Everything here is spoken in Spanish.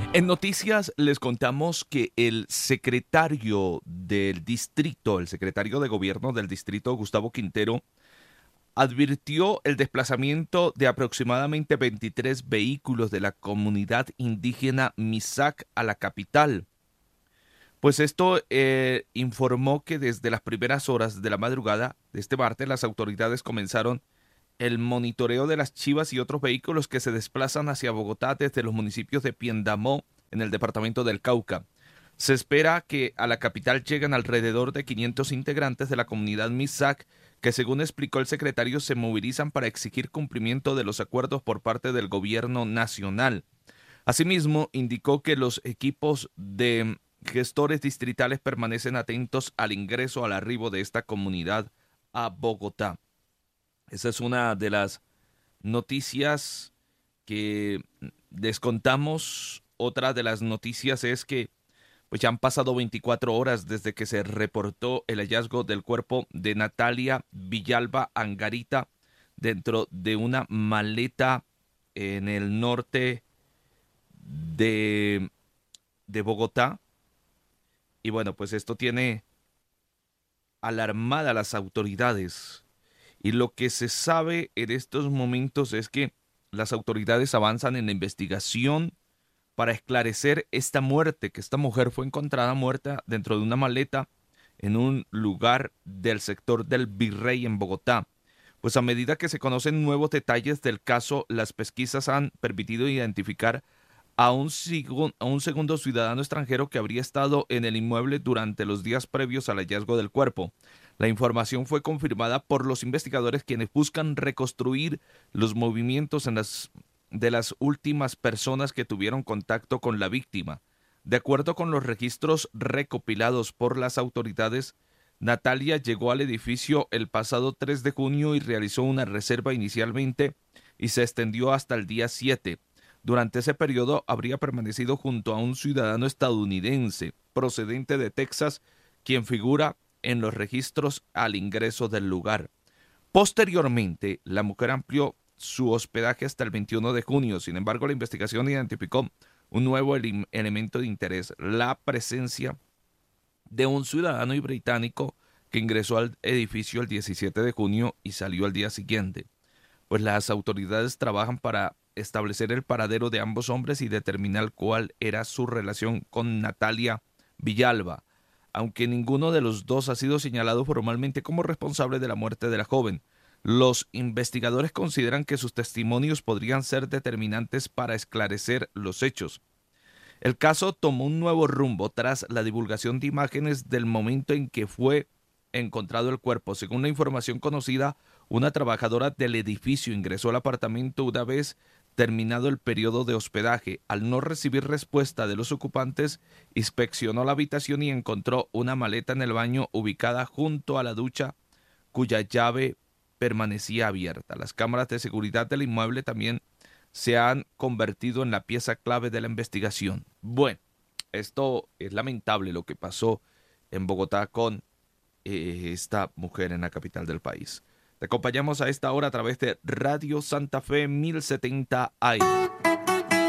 En noticias les contamos que el secretario del distrito, el secretario de gobierno del distrito, Gustavo Quintero, advirtió el desplazamiento de aproximadamente 23 vehículos de la comunidad indígena Misak a la capital. Pues esto informó que desde las primeras horas de la madrugada de este martes las autoridades comenzaron el monitoreo de las chivas y otros vehículos que se desplazan hacia Bogotá desde los municipios de Piendamó en el departamento del Cauca. Se espera que a la capital lleguen alrededor de 500 integrantes de la comunidad Misak, que según explicó el secretario se movilizan para exigir cumplimiento de los acuerdos por parte del gobierno nacional. Asimismo, indicó que los equipos de gestores distritales permanecen atentos al ingreso al arribo de esta comunidad a Bogotá. Esa es una de las noticias que les contamos. Otra de las noticias es que pues ya han pasado 24 horas desde que se reportó el hallazgo del cuerpo de Natalia Villalba Angarita dentro de una maleta en el norte de, de Bogotá. Y bueno, pues esto tiene alarmada a las autoridades. Y lo que se sabe en estos momentos es que las autoridades avanzan en la investigación para esclarecer esta muerte, que esta mujer fue encontrada muerta dentro de una maleta en un lugar del sector del Virrey en Bogotá. Pues a medida que se conocen nuevos detalles del caso, las pesquisas han permitido identificar a un segundo ciudadano extranjero que habría estado en el inmueble durante los días previos al hallazgo del cuerpo. La información fue confirmada por los investigadores quienes buscan reconstruir los movimientos de las últimas personas que tuvieron contacto con la víctima. De acuerdo con los registros recopilados por las autoridades, Natalia llegó al edificio el pasado 3 de junio y realizó una reserva inicialmente y se extendió hasta el día 7. Durante ese periodo habría permanecido junto a un ciudadano estadounidense procedente de Texas, quien figura en los registros al ingreso del lugar. Posteriormente, la mujer amplió su hospedaje hasta el 21 de junio. Sin embargo, la investigación identificó un nuevo elemento de interés, la presencia de un ciudadano británico que ingresó al edificio el 17 de junio y salió al día siguiente. Pues las autoridades trabajan para establecer el paradero de ambos hombres y determinar cuál era su relación con Natalia Villalba, aunque ninguno de los dos ha sido señalado formalmente como responsable de la muerte de la joven. Los investigadores consideran que sus testimonios podrían ser determinantes para esclarecer los hechos. El caso tomó un nuevo rumbo tras la divulgación de imágenes del momento en que fue encontrado el cuerpo. Según la información conocida, una trabajadora del edificio ingresó al apartamento una vez terminado el periodo de hospedaje. Al no recibir respuesta de los ocupantes, inspeccionó la habitación y encontró una maleta en el baño ubicada junto a la ducha, cuya llave permanecía abierta. Las cámaras de seguridad del inmueble también se han convertido en la pieza clave de la investigación. Bueno, esto es lamentable lo que pasó en Bogotá con esta mujer en la capital del país. Te acompañamos a esta hora a través de Radio Santa Fe 1070 AM.